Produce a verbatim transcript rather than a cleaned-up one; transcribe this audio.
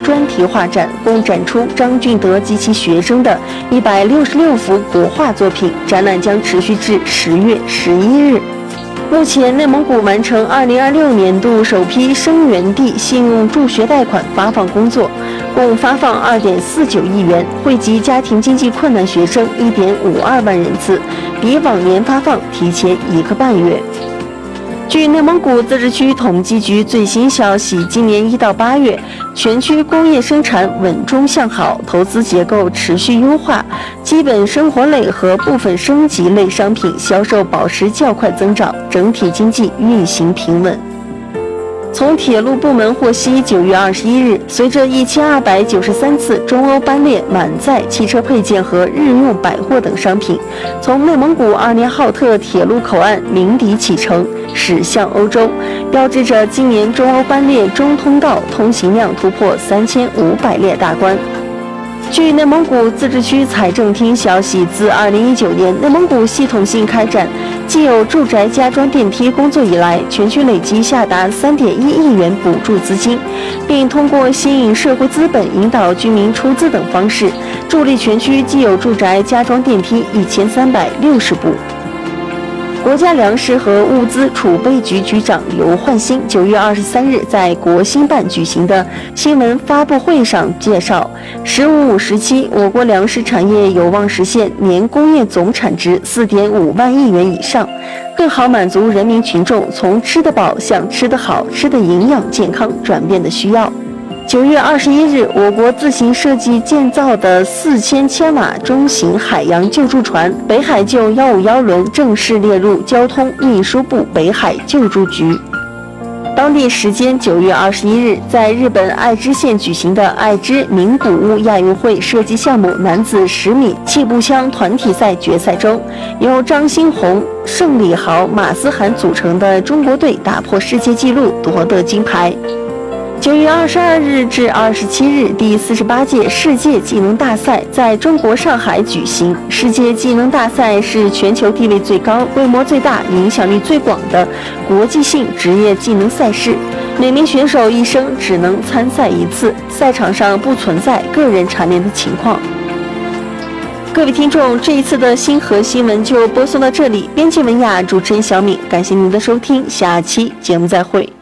专题画展，共展出张俊德及其学生的一百六十六幅国画作品。展览将持续至十月十一日。目前，内蒙古完成二零二六年度首批生源地信用助学贷款发放工作，共发放二点四九亿元，惠及家庭经济困难学生一点五二万人次，比往年发放提前一个半月。据内蒙古自治区统计局最新消息，今年一到八月，全区工业生产稳中向好，投资结构持续优化，基本生活类和部分升级类商品销售保持较快增长，整体经济运行平稳。从铁路部门获悉，九月二十一日，随着一千二百九十三次中欧班列满载汽车配件和日用百货等商品，从内蒙古二连浩特铁路口岸鸣笛启程，驶向欧洲，标志着今年中欧班列中通道通行量突破三千五百列大关。据内蒙古自治区财政厅消息，自二零一九年内蒙古系统性开展既有住宅加装电梯工作以来，全区累计下达三点一亿元补助资金，并通过吸引社会资本、引导居民出资等方式，助力全区既有住宅加装电梯一千三百六十部。国家粮食和物资储备局局长刘焕新九月二十三日在国新办举行的新闻发布会上介绍，十五五时期，我国粮食产业有望实现年工业总产值四点五万亿元以上，更好满足人民群众从吃得饱向吃得好、吃得营养健康转变的需要。九月二十一日，我国自行设计建造的四千千瓦中型海洋救助船“北海救一五一”轮正式列入交通运输部北海救助局。当地时间九月二十一日，在日本爱知县举行的爱知名古屋亚运会射击项目男子十米气步枪团体赛决赛中，由张新红、盛礼豪、马思涵组成的中国队打破世界纪录，夺得金牌。九月二十二日至二十七日，第四十八届世界技能大赛在中国上海举行。世界技能大赛是全球地位最高、规模最大、影响力最广的国际性职业技能赛事。每名选手一生只能参赛一次，赛场上不存在个人蝉联的情况。各位听众，这一次的星河新闻就播送到这里。编辑文雅，主持人小敏，感谢您的收听，下期节目再会。